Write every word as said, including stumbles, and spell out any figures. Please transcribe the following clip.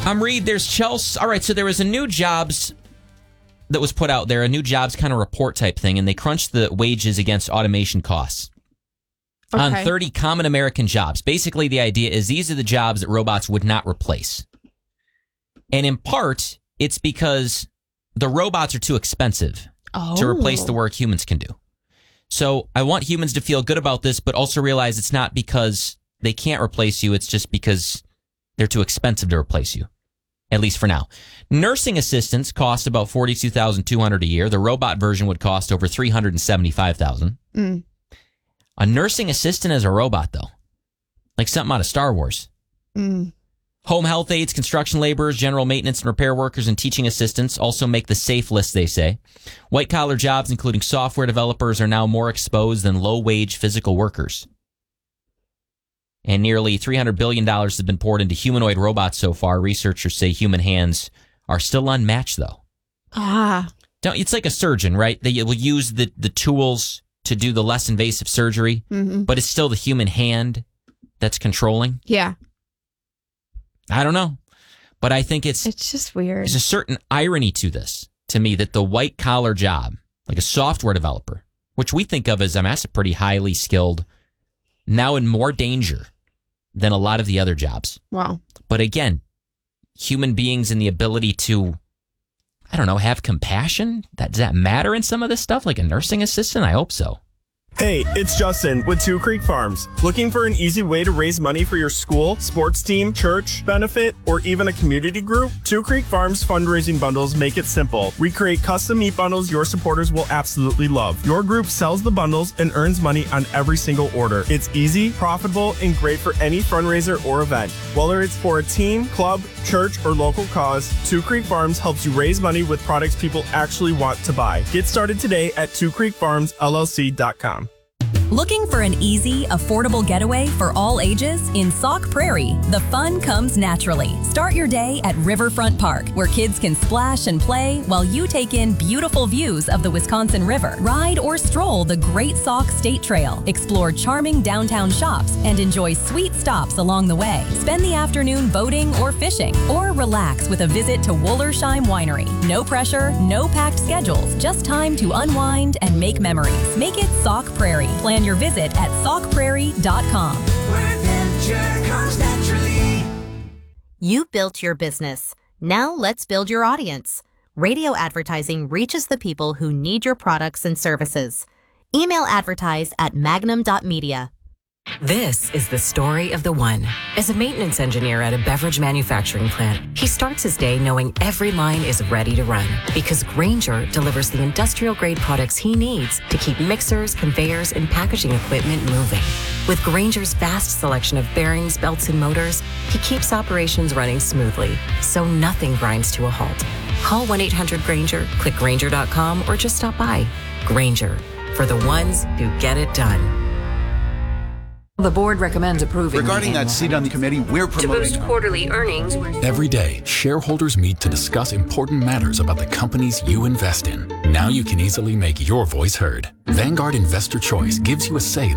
I'm Reed. There's Chelsea. All right, so there was a new jobs that was put out there, a new jobs kind of report type thing, and they crunched the wages against automation costs okay. on thirty common American jobs. Basically, the idea is these are the jobs that robots would not replace. And in part, it's because the robots are too expensive oh. to replace the work humans can do. So I want humans to feel good about this, but also realize it's not because they can't replace you. It's just because they're too expensive to replace you, at least for now. Nursing assistants cost about forty-two thousand two hundred dollars a year. The robot version would cost over three hundred seventy-five thousand dollars. Mm. A nursing assistant as a robot, though, like something out of Star Wars. Mm. Home health aides, construction laborers, general maintenance and repair workers, and teaching assistants also make the safe list, they say. White-collar jobs, including software developers, are now more exposed than low-wage physical workers. And nearly three hundred billion dollars has been poured into humanoid robots so far. Researchers say human hands are still unmatched, though. Ah. Don't, it's like a surgeon, right? They will use the, the tools to do the less invasive surgery, mm-hmm. but it's still the human hand that's controlling. Yeah. I don't know, but I think it's it's just weird. There's a certain irony to this, to me, that the white collar job, like a software developer, which we think of as, I mean, that's a pretty highly skilled, now in more danger than a lot of the other jobs. Wow. But again, human beings and the ability to, I don't know, have compassion, that, does that matter in some of this stuff? Like a nursing assistant? I hope so. Hey, it's Justin with Two Creek Farms. Looking for an easy way to raise money for your school, sports team, church, benefit, or even a community group? Two Creek Farms fundraising bundles make it simple. We create custom meat bundles your supporters will absolutely love. Your group sells the bundles and earns money on every single order. It's easy, profitable, and great for any fundraiser or event. Whether it's for a team, club, church, or local cause, Two Creek Farms helps you raise money with products people actually want to buy. Get started today at two creek farms l l c dot com. Looking for an easy, affordable getaway for all ages? In Sauk Prairie, the fun comes naturally. Start your day at Riverfront Park, where kids can splash and play while you take in beautiful views of the Wisconsin River. Ride or stroll the Great Sauk State Trail, explore charming downtown shops, and enjoy sweet stops along the way. Spend the afternoon boating or fishing, or relax with a visit to Wollersheim Winery. No pressure, no packed schedules, just time to unwind and make memories. Make it Sauk Prairie. Plan your visit at sauk prairie dot com. Where adventure comes naturally. You built your business. Now let's build your audience. Radio advertising reaches the people who need your products and services. Email advertise at magnum dot media. This is the story of the one. As a maintenance engineer at a beverage manufacturing plant, he starts his day knowing every line is ready to run because Grainger delivers the industrial-grade products he needs to keep mixers, conveyors, and packaging equipment moving. With Grainger's vast selection of bearings, belts, and motors, he keeps operations running smoothly, so nothing grinds to a halt. Call one eight hundred Grainger, click Grainger dot com, or just stop by. Grainger, for the ones who get it done. The board recommends approving. Regarding that seat on the committee, we're promoting... To boost quarterly earnings. Every day, shareholders meet to discuss important matters about the companies you invest in. Now you can easily make your voice heard. Vanguard Investor Choice gives you a say